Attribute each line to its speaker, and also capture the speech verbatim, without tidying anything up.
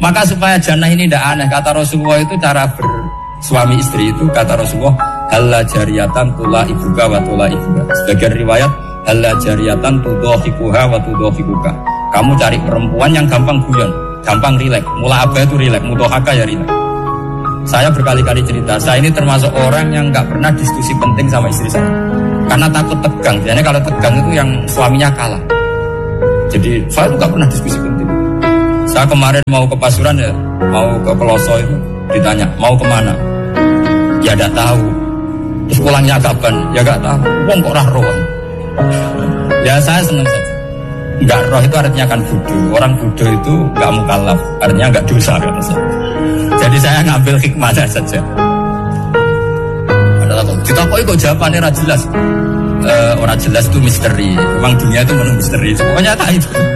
Speaker 1: Maka supaya jannah ini tidak aneh, kata Rasulullah itu cara bersuami istri itu, kata Rasulullah, halla jariyatan tula ibuka wa tula ibuka. Sebagian riwayat, halla jariyatan tudhahikuha wa tudhahikuka. Kamu cari perempuan yang gampang guyon, gampang rileks. Mula abah itu rileks, mudhahaka ya rileks. Saya berkali-kali cerita, saya ini termasuk orang yang nggak pernah diskusi penting sama istri saya, karena takut tegang. Biasanya kalau tegang itu yang suaminya kalah. Jadi saya nggak pernah diskusi penting. Saya kemarin mau ke Pasuruan ya, mau ke Peloso itu ditanya mau kemana, ya tidak tahu. Terus pulangnya kapan, ya nggak tahu. Wong kok rah roh. Ya saya senang saja. Nggak roh itu artinya kan bodoh. Orang bodoh itu nggak mukallaf, artinya nggak dosa kata saya. Jadi saya ngambil hikmahnya saja. Ada takut. Ditakoki kok jawabannya ora jelas. Uh, orang jelas itu misteri. Memang dunia itu penuh misteri. Pokoknya tak itu.